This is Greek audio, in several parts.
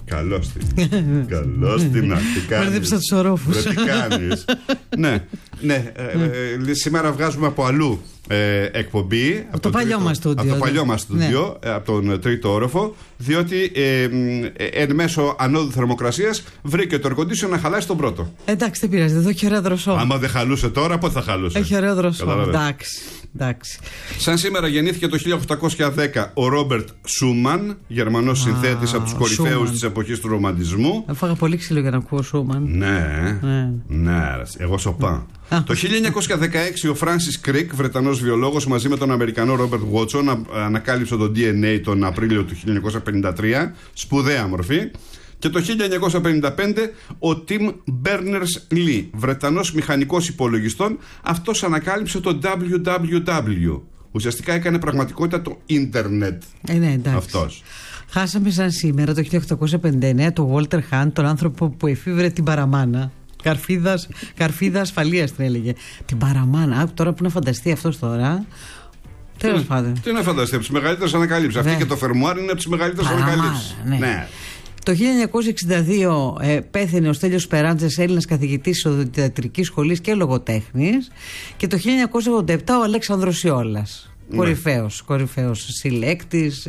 Καλώς την. Καλώς την. Τι κάνεις? Μπέρδεψα τους ορόφους. Τι κάνεις? Ναι. Σήμερα βγάζουμε από αλλού εκπομπή. Από το παλιό μας στούντιο. Από το παλιό μας στούντιο, από τον τρίτο όροφο. Διότι εν μέσω ανώδου θερμοκρασίας βρήκε το air condition να χαλάσει τον πρώτο. Εντάξει, δεν πειράζει, εδώ έχει ωραίο δροσό. Άμα δεν χαλούσε τώρα, πότε θα χαλούσε? Έχει ωραίο δροσό. Εντάξει. Σαν σήμερα γεννήθηκε το 1810 ο Ρόμπερτ Σούμαν, Γερμανός συνθέτης από τους κορυφαίους της εποχής του ρομαντισμού. Έφαγα πολύ ξύλο για να ακούω Σούμαν. Ναι, εγώ Σοπάν. Το 1916 ο Φράνσις Κρικ, Βρετανός βιολόγος, μαζί με τον Αμερικανό Ρόμπερτ Βότσον ανακάλυψε το DNA τον Απρίλιο του 1953, σπουδαία μορφή. Και το 1955 ο Tim Berners-Lee, Βρετανός μηχανικός υπολογιστών, αυτός ανακάλυψε το www. Ουσιαστικά έκανε πραγματικότητα το ίντερνετ. Ναι, εντάξει. Αυτός. Χάσαμε σαν σήμερα το 1859 τον Walter Hunt, τον άνθρωπο που εφήβρε την παραμάνα. Καρφίδα ασφαλείας την έλεγε. Την παραμάνα. Τώρα που να φανταστεί αυτός τώρα. Τέλος πάντων. Τι να φανταστεί, από τις μεγαλύτερες ανακαλύψεις. Αυτή και το φερμουάρ είναι από τις μεγαλύτερες ανακαλύψεις. Ναι. Το 1962 πέθανε ο Στέλιος Σπεράντζας, Έλληνας καθηγητής οδοντιατρικής σχολής και λογοτέχνης. Και το 1987 ο Αλέξανδρος Ιόλας. Κορυφαίος συλλέκτης,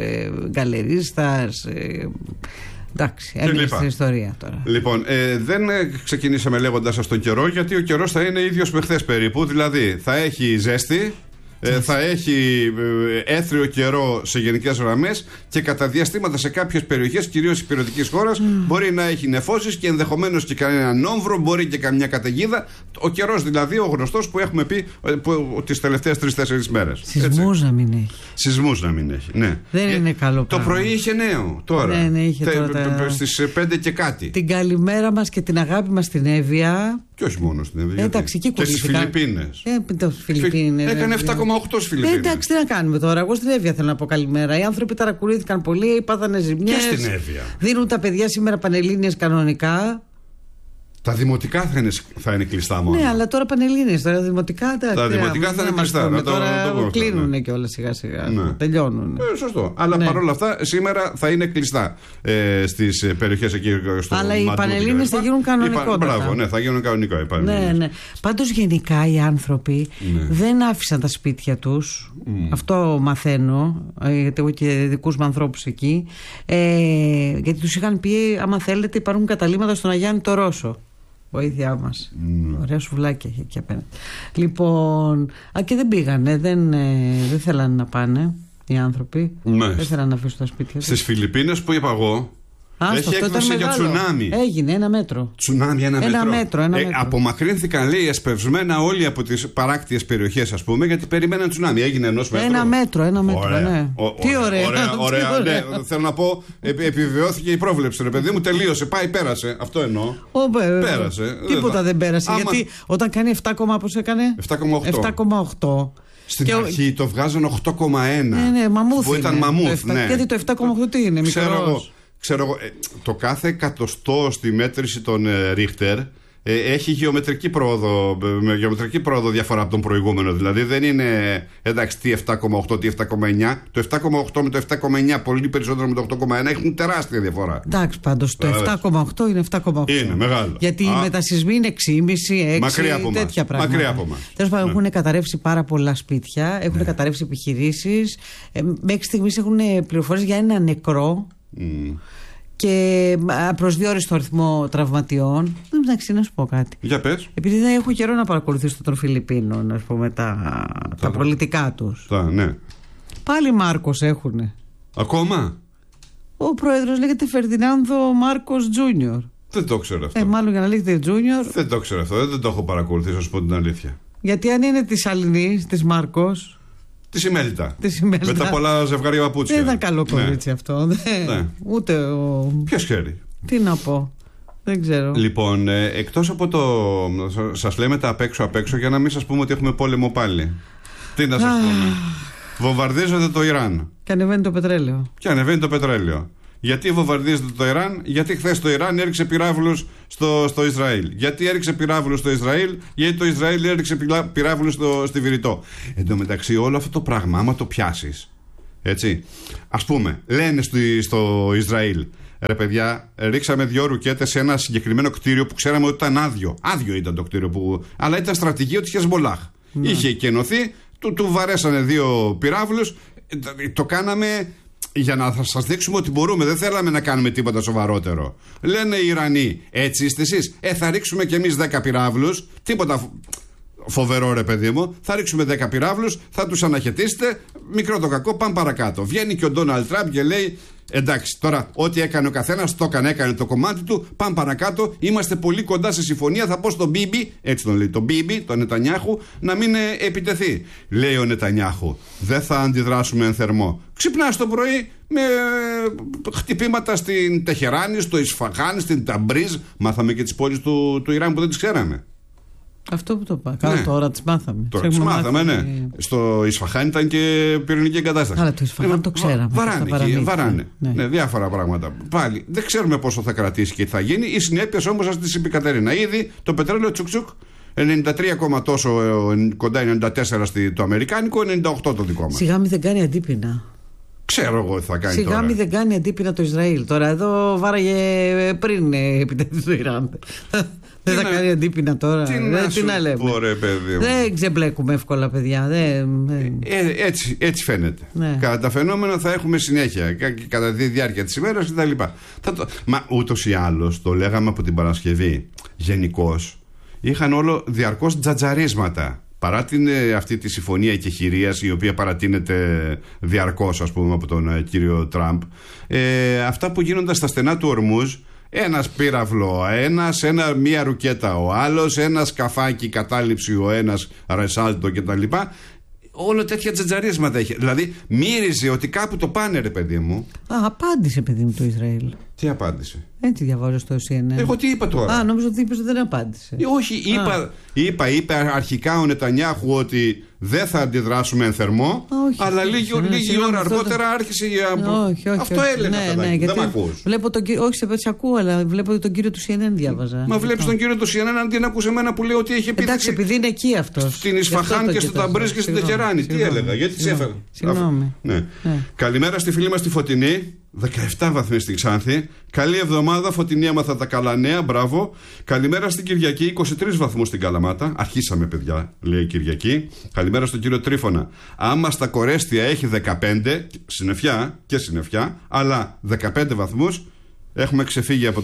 γκαλερίστας. Εντάξει, έμεινε στην ιστορία τώρα. Λοιπόν, δεν ξεκινήσαμε λέγοντας σας τον καιρό, γιατί ο καιρός θα είναι ίδιος με χθες περίπου. Δηλαδή θα έχει ζέστη, θα έχει έθριο καιρό σε γενικές γραμμές και κατά διαστήματα σε κάποιες περιοχές, κυρίως της υπηρετικής χώρας, μπορεί να έχει νεφώσεις και ενδεχομένως και κανένα νόμβρο, μπορεί και καμιά καταιγίδα. Ο καιρός δηλαδή, ο γνωστός που έχουμε πει τις τελευταίες 3-4 μέρες. Σεισμούς να μην έχει. Σεισμούς να μην έχει, ναι. Δεν είναι καλό πράγμα. Το πρωί είχε νέο τώρα. Ναι, είχε τώρα. Στις 5 και κάτι. Την καλημέρα μας και την αγάπη μας στην Εύβοια. Και όχι μόνο στην Εύβοια. Εντάξει, εκεί και στις Φιλιππίνες. Έκανε 7,8 στις Φιλιππίνες. Εντάξει, τι να κάνουμε τώρα. Εγώ στην Εύβοια θέλω να πω καλημέρα. Οι άνθρωποι ταρακουρήθηκαν πολύ, πάθανε ζημιές. Και στην Εύβοια. Δίνουν τα παιδιά σήμερα πανελλήνιες κανονικά. Τα δημοτικά θα είναι κλειστά μόνο. Ναι, αλλά τώρα πανελλήνιες. Τώρα δημοτικά τα δημοτικά θα είναι κλειστά. Τώρα κλείνουν και όλα σιγά-σιγά. Ναι. Τελειώνουν. Σωστό. Αλλά παρόλα αυτά σήμερα θα είναι κλειστά στις περιοχές εκεί στο αλλά οι πανελλήνιες θα γίνουν κανονικότερα. Μπράβο, ναι, θα γίνουν κανονικά οι πανελλήνιες. Ναι. Πάντως γενικά οι άνθρωποι δεν άφησαν τα σπίτια τους. Αυτό μαθαίνω, γιατί έχω και δικούς μου ανθρώπους εκεί. Γιατί τους είχαν πει, άμα θέλετε, υπάρχουν καταλήμματα στον Αγιάννη το Ρώσο. Βοήθειά μας. Ωραία σουβλάκια έχει εκεί απέναντι. Λοιπόν, και δεν πήγανε, δεν θέλανε να πάνε οι άνθρωποι. Δεν θέλανε να αφήσουν τα σπίτια τους. Στις Φιλιππίνες που είπα εγώ, έχει έκδοση για τσουνάμι. Έγινε 1 μέτρο. Τσουνάμι 1 μέτρο. Απομακρύνθηκαν, λέει, εσπευσμένα όλοι από τις παράκτιες περιοχές, ας πούμε, γιατί περιμέναν τσουνάμι. Έγινε 1 μέτρο. 1 μέτρο, ναι. Τι ωραία. Ναι, θέλω να πω, επιβεβαιώθηκε η πρόβλεψη. Ρε παιδί μου, τελείωσε. Πέρασε. Αυτό εννοώ. Πέρασε. Τίποτα δεν πέρασε. Γιατί όταν κάνει 7, πώς έκανε? 7,8. Στην αρχή το βγάζαν 8,1. Ναι, μαμούθ. Που ήταν μαμούθ. Γιατί το 7,8 τι είναι, μικρός. Ξέρω εγώ, το κάθε εκατοστό στη μέτρηση των Ρίχτερ έχει γεωμετρική πρόοδο διαφορά από τον προηγούμενο. Δηλαδή δεν είναι εντάξει τι 7,8, τι 7,9. Το 7,8 με το 7,9 πολύ περισσότερο με το 8,1 έχουν τεράστια διαφορά. Εντάξει, πάντως το 7,8 είναι 7,8. Είναι μεγάλο. Γιατί οι μετασυσμοί είναι 6,5, 6, τέτοια πράγματα. Μακριά από εμάς. Τέλος πάντων, έχουν καταρρεύσει πάρα πολλά σπίτια, έχουν καταρρεύσει επιχειρήσεις. Μέχρι στιγμής έχουν πληροφορίες για ένα νεκρό. Και προσδιορίστο αριθμό τραυματιών. Εντάξει, να σου πω κάτι. Για πες. Επειδή δεν έχω καιρό να παρακολουθήσω των Φιλιππίνων, ας πούμε, τα πολιτικά τους. Ναι. Πάλι Μάρκος έχουνε. Ακόμα. Ο πρόεδρος λέγεται Φερδινάνδο Μάρκος Τζούνιορ. Δεν το ξέρω αυτό. Μάλλον για να λέγεται Τζούνιορ. Δεν το ξέρω αυτό. Δεν το έχω παρακολουθήσει, να σου πω την αλήθεια. Γιατί αν είναι της Αλληνής, της Μάρκος. Τη Ημέλτα. Με τα πολλά ζευγάρια παπούτσια. Δεν ήταν καλό κορίτσι αυτό. Ναι. Ούτε ο. Ποιος ξέρει. Τι να πω. Δεν ξέρω. Λοιπόν, εκτός από το. Σας λέμε τα απ' έξω για να μην σας πούμε ότι έχουμε πόλεμο πάλι. Τι να σας πούμε. Βομβαρδίζονται το Ιράν. Και ανεβαίνει το πετρέλαιο. Γιατί βομβαρδίζεται το Ιράν? Γιατί χθες το Ιράν έριξε πυράβλους στο Ισραήλ. Γιατί έριξε πυράβλους στο Ισραήλ? Γιατί το Ισραήλ έριξε πυράβλους στη Βηρητό. Εν τω μεταξύ, όλο αυτό το πράγμα, άμα το πιάσεις, έτσι, ας πούμε, λένε στο Ισραήλ, Ρε παιδιά, ρίξαμε 2 ρουκέτες σε ένα συγκεκριμένο κτίριο που ξέραμε ότι ήταν άδειο. Άδειο ήταν το κτίριο, αλλά ήταν στρατηγείο της Χεσμολάχ. Είχε εκενωθεί, του βαρέσανε 2 πυράβλους. Το κάναμε για να σας δείξουμε ότι μπορούμε. Δεν θέλαμε να κάνουμε τίποτα σοβαρότερο. Λένε οι Ιρανοί, έτσι είστε εσείς? Θα ρίξουμε κι εμείς 10 πυράβλους. Τίποτα φοβερό, ρε παιδί μου. Θα ρίξουμε 10 πυράβλους, θα τους αναχαιτήσετε. Μικρό το κακό, πάμε παρακάτω. Βγαίνει και ο Ντόναλντ Τραμπ και λέει: εντάξει, τώρα ό,τι έκανε ο καθένας, το έκανε το κομμάτι του. Πάμε παρακάτω. Είμαστε πολύ κοντά σε συμφωνία. Θα πω στον Μπίμπι, έτσι τον λέει, τον Μπίμπι, τον Νετανιάχου, να μην επιτεθεί. Λέει ο Νετανιάχου: δεν θα αντιδράσουμε εν θερμό. Ξυπνάς το πρωί με χτυπήματα στην Τεχεράνη, στο Ισφαχάν, στην Ταμπρίζ. Μάθαμε και τις πόλεις του Ιράν που δεν τις ξέραμε. Αυτό που το είπα. Καλά, τώρα τις μάθαμε. Τώρα τις μάθαμε, ναι. Στο Ισφαχάν ήταν και πυρηνική εγκατάσταση. Αλλά το Ισφαχάν το ξέραμε. Βαράνε. Ναι, διάφορα πράγματα. Πάλι δεν ξέρουμε πόσο θα κρατήσει και τι θα γίνει. Οι συνέπειες όμως σας τις είπε η Κατερίνα. Ήδη το πετρέλαιο τσουκ-τσουκ 93 τόσο, κοντά 94 το αμερικάνικο, 98 το δικό μας. Σιγά μη δεν κάνει αντίπεινα. Ξέρω εγώ τι θα κάνει. Σιγά μη δεν κάνει αντίπεινα το Ισραήλ. Τώρα εδώ βάραγε πριν επιτεθεί το Ιράν. Δεν θα κάνει αντίπεινα τώρα. Τι να λέμε. Δεν ξεμπλέκουμε εύκολα, παιδιά. Έτσι φαίνεται. Ναι. Κατά τα φαινόμενα θα έχουμε συνέχεια κατά τη διάρκεια της ημέρας κτλ. Μα ούτως ή άλλως το λέγαμε από την Παρασκευή. Γενικώς είχαν όλο διαρκώς τζατζαρίσματα. Παρά αυτή τη συμφωνία εκεχηρίας, η οποία παρατείνεται διαρκώς, ας πούμε, από τον κύριο Τραμπ, αυτά που γίνονταν στα στενά του Ορμούζ, ένας πύραυλο μία ρουκέτα ο άλλος, ένα σκαφάκι κατάληψη ο ένας, ρεσάλτο κτλ. Όλο τέτοια τζατζαρίσματα είχε. Δηλαδή μύριζε ότι κάπου το πάνε, ρε παιδί μου. Απάντησε, παιδί μου, το Ισραήλ. Τι απάντησε? Έτσι διαβάζω στο CNN. Εγώ τι είπα τώρα? Νόμιζα ότι είπες ότι δεν απάντησε. Όχι, είπε αρχικά ο Νετανιάχου ότι δεν θα αντιδράσουμε εν θερμό, αλλά λίγη ώρα αργότερα άρχισε αυτό έλεγα. Ναι, δεν μ' ακούς? Όχι, σε ακούω, αλλά βλέπω τον κύριο του CNN διάβαζα. Μα βλέπεις τον κύριο του CNN αντί να ακούσει εμένα που λέει ότι έχει επίθεση. Εντάξει, επειδή είναι εκεί αυτό. Στην Ισφαχάν και στο Ταμπρίζ και στην Τεχεράνη. Τι έλεγα, γιατί τις έφερα? Συγγνώμη. Καλημέρα στη φίλη μας τη Φωτεινή. 17 βαθμοί στην Ξάνθη. Καλή εβδομάδα, Φωτεινή, έμαθα τα καλά νέα, μπράβο. Καλημέρα στην Κυριακή, 23 βαθμούς στην Καλαμάτα. Αρχίσαμε, παιδιά, λέει η Κυριακή. Καλημέρα στον κύριο Τρίφωνα. Άμα στα Κορέστια έχει 15, συννεφιά, αλλά 15 βαθμούς, έχουμε ξεφύγει από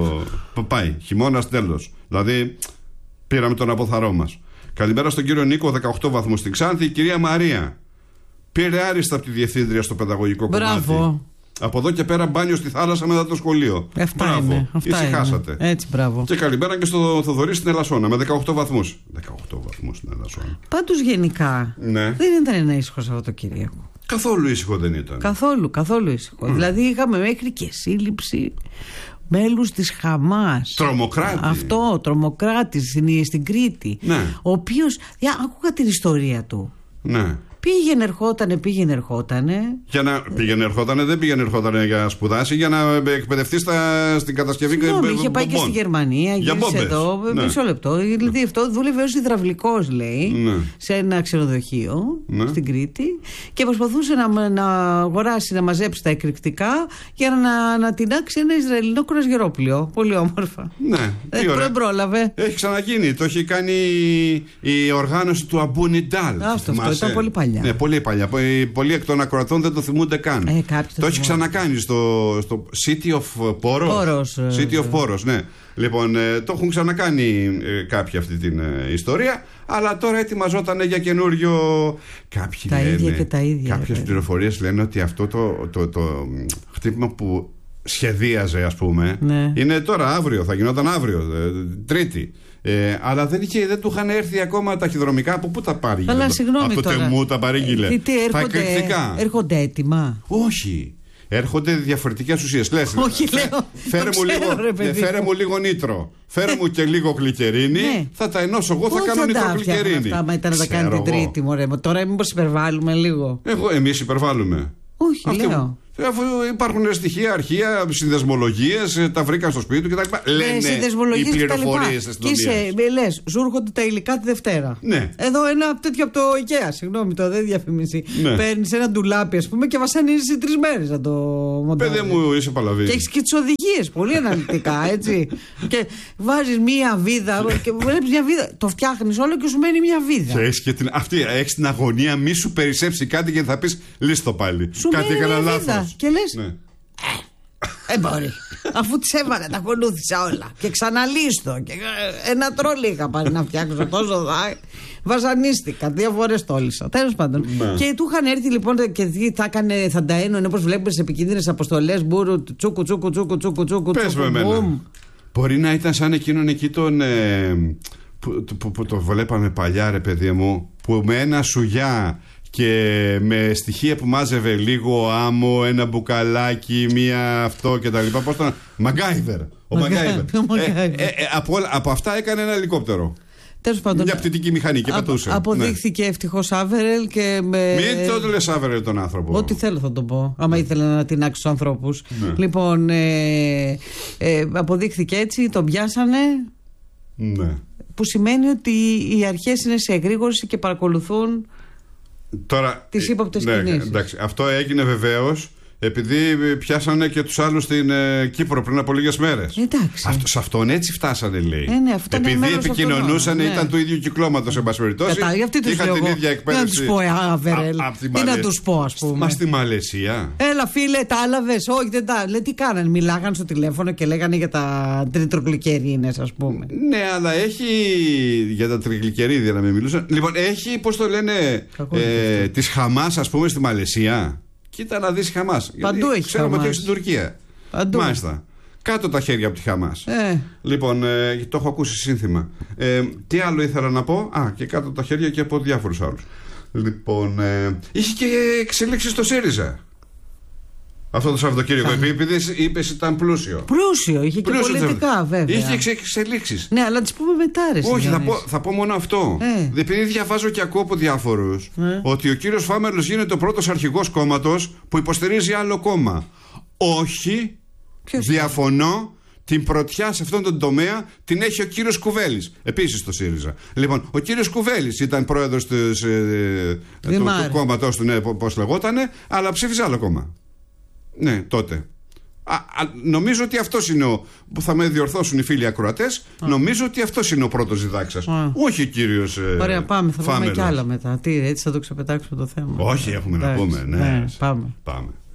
το. Πάει, χειμώνας τέλος. Δηλαδή, πήραμε τον αποθαρό μας. Καλημέρα στον κύριο Νίκο, 18 βαθμούς στην Ξάνθη. Η κυρία Μαρία πήρε άριστα από τη διευθύντρια στο παιδαγωγικό κομμάτι. Από εδώ και πέρα μπάνιο στη θάλασσα μετά το σχολείο. Μπράβο, ησυχάσατε. Έτσι, μπράβο. Και καλημέρα και στο Θοδωρή στην Ελασσόνα με 18 βαθμούς. 18 βαθμούς στην Ελασσόνα. Πάντως γενικά δεν ήταν ένα ήσυχο Σαββατοκύριακο. Καθόλου ήσυχο δεν ήταν. Καθόλου ήσυχο. Δηλαδή είχαμε μέχρι και σύλληψη μέλους της Χαμάς. Τρομοκράτη. Αυτό, τρομοκράτης στην Κρήτη. Ναι. Ο οποίος, άκουγα την ιστορία του. Ναι. Πήγαινε, ερχότανε. Δεν πήγαινε, ερχότανε για να σπουδάσει, για να εκπαιδευτεί στην κατασκευή μπομπών. Είχε πάει και στη Γερμανία, γύρισε εδώ. Ναι. Μισό λεπτό. Δηλαδή αυτό δούλευε ως υδραυλικός, λέει, σε ένα ξενοδοχείο στην Κρήτη και προσπαθούσε να αγοράσει, να μαζέψει τα εκρηκτικά για να τεινάξει ένα Ισραηλινό κουρασγερόπλοιο. Πολύ όμορφα. Ναι, δεν πρόλαβε. Έχει ξαναγίνει. Το έχει κάνει η οργάνωση του Αμπού Νιντάλ. Αυτό ήταν πολύ παλιά. Ναι, πολύ παλιά. Πολλοί εκ των ακροατών δεν το θυμούνται καν. Το έχει ξανακάνει στο City of Poros. City of Poros, ναι. Λοιπόν, το έχουν ξανακάνει κάποιοι αυτή την ιστορία, αλλά τώρα ετοιμαζόταν για καινούριο. Κάποιοι τα λένε, ίδια και τα ίδια. Κάποιες πληροφορίες λένε ότι αυτό το χτύπημα που σχεδίαζε, ας πούμε, είναι τώρα αύριο, θα γινόταν αύριο, Τρίτη. Αλλά δεν του είχαν έρθει ακόμα ταχυδρομικά. Από πού τα πάρει? Από το Τεμού τα παρήγγειλε. Έρχονται έτοιμα? Όχι. Έρχονται διαφορετικές ουσίες. Λες, όχι, λέω. Φέρε μου λίγο νήτρο. Φέρε μου και λίγο γλυκερίνη. Θα τα ενώσω εγώ, θα κάνω νήτρο γλυκερίνη. Αυτά ήταν να τα κάνει την Τρίτη, μωρέ. Τώρα μήπως υπερβάλλουμε λίγο? Εμείς υπερβάλλουμε. Όχι, λέω. Αφού υπάρχουν στοιχεία, αρχεία, συνδεσμολογίες, τα βρήκαν στο σπίτι του κτλ. Λένε οι πληροφορίες της αστυνομίας. Και λες, σου έρχονται τα υλικά τη Δευτέρα. Ναι. Εδώ ένα τέτοιο από το IKEA, συγγνώμη, το δεν διαφημίσει. Ναι. Παίρνεις ένα ντουλάπι, ας πούμε, και βασανίζεις 3 μέρες να το μοντάρεις. Παιδί μου, είσαι παλαβή. Και έχεις και τις οδηγίες, πολύ αναλυτικά, έτσι. Και βάζεις μία βίδα και βλέπεις μια βίδα. Το φτιάχνεις όλο και σου μένει μια βίδα. Και έχεις την αγωνία, μη σου περισσέψει κάτι και θα πεις λύστο πάλι. Σου κάτι μένει έκανα μια λάθος. βίδα. Και λες. Ναι. Δεν μπορεί. Αφού τις έβαλε, τα ακολούθησα όλα. Και ξαναλύστο. Και ένα τρόλι είχα πάρει να φτιάξω τόσο βασανίστηκα. 2 φορές τόλισα. Τέλος πάντων. Ναι. Και του είχαν έρθει λοιπόν και θα τα ένωνε όπως βλέπεις σε επικίνδυνες αποστολές. Μπούρου, τσούκου, τσούκου, τσούκου, τσούκου, τσούκου. Πες με εμένα. Μπορεί να ήταν σαν εκείνον εκεί τον. Που το βλέπαμε παλιά, ρε παιδί μου. Που με ένα σουγιά και με στοιχεία που μάζευε λίγο άμμο, ένα μπουκαλάκι, μία αυτό κτλ. Πώς τον. Μαγκάιβερ. Ο Μαγκάιβερ. Από αυτά έκανε ένα ελικόπτερο. Τέλος πάντων, μια πτυτική μηχανή και πετούσε. Αποδείχθηκε ευτυχώς Άβερελ και μην το λες Άβερελ τον άνθρωπο. Ό,τι θέλω θα τον πω. Άμα ήθελε να τινάξει τους ανθρώπους. Ναι. Λοιπόν, αποδείχθηκε έτσι, τον πιάσανε. Ναι. Που σημαίνει ότι οι αρχές είναι σε εγρήγορση και παρακολουθούν τις ύποπτες κινήσεις. Εντάξει, αυτό έγινε βεβαίως επειδή πιάσανε και τους άλλους στην Κύπρο πριν από λίγες μέρες. Σε αυτόν έτσι φτάσανε, λέει. Ναι, επειδή επικοινωνούσαν, ήταν του ίδιου κυκλώματος, εν πάση περιπτώσει. Και είχαν την ίδια εκπαίδευση. Δεν τους πω, Άβερελ. Τι να τους πω, ας πούμε. Μα στη Μαλαισία. Έλα, φίλε, τα άλαβες. Όχι, δεν τα. Λέει, τι κάνανε. Μιλάγαν στο τηλέφωνο και λέγανε για τα τριτροκλικερίνες, ας πούμε. Ναι, αλλά έχει. Για τα τριτροκλικερίδια να μην μιλούσαν. Λοιπόν, έχει, πώς το λένε, της Χαμάς, ας πούμε, στη Μαλαισία. Κοίτα να δεις Χαμάς. Παντού έχει ξέρουμε ότι έχει στην Τουρκία. Παντού. Μάλιστα. Κάτω τα χέρια από τη Χαμάς. Λοιπόν, το έχω ακούσει σύνθημα. Τι άλλο ήθελα να πω. Και κάτω τα χέρια και από διάφορους άλλους. Λοιπόν, είχε και εξελίξεις στο ΣΥΡΙΖΑ αυτό το Σαββατοκύριακο. Επειδή είπες ήταν πλούσιο. Πλούσιο, είχε και πολιτικά βέβαια. Είχε εξελίξεις. Ναι, αλλά τις πούμε μετά, ρε. Όχι, θα πω μόνο αυτό. Επειδή διαβάζω και ακούω από διάφορους ότι ο κύριος Φάμελος γίνεται ο πρώτος αρχηγός κόμματος που υποστηρίζει άλλο κόμμα. Όχι, διαφωνώ. Την πρωτιά σε αυτόν τον τομέα την έχει ο κύριος Κουβέλης, επίσης στο ΣΥΡΙΖΑ. Λοιπόν, ο κύριος Κουβέλης ήταν πρόεδρος του κόμματος του, ναι, πώς λεγότανε, αλλά ψήφιζε άλλο κόμμα. Ναι, τότε. Νομίζω ότι αυτός είναι που θα με διορθώσουν οι φίλοι ακροατές. Νομίζω ότι αυτός είναι ο πρώτος διδάξας. Όχι ο κύριος Φάμελος. Ωραία, πάμε, θα πούμε κι άλλα μετά. Τι, έτσι θα το ξεπετάξουμε το θέμα. Όχι, έχουμε να πούμε. Ναι, πάμε.